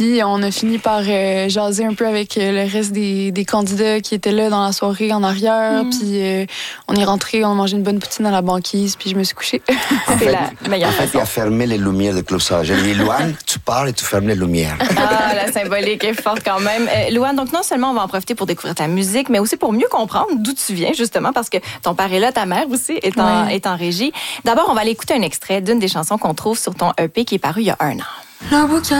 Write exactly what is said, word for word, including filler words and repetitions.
Puis on a fini par euh, jaser un peu avec euh, le reste des, des candidats qui étaient là dans la soirée en arrière. Mm. Puis euh, on est rentré, on a mangé une bonne poutine dans la banquise, puis je me suis couchée. En fait, la meilleure en fait, il a fermé les lumières du Club Soda. J'ai dit, Louane, tu parles et tu fermes les lumières. Ah, la symbolique est forte quand même. Euh, Louane, donc non seulement on va en profiter pour découvrir ta musique, mais aussi pour mieux comprendre d'où tu viens, justement, parce que ton père est là, ta mère aussi est en, oui. est en régie. D'abord, on va aller écouter un extrait d'une des chansons qu'on trouve sur ton E P qui est paru il y a un an. Le bouquin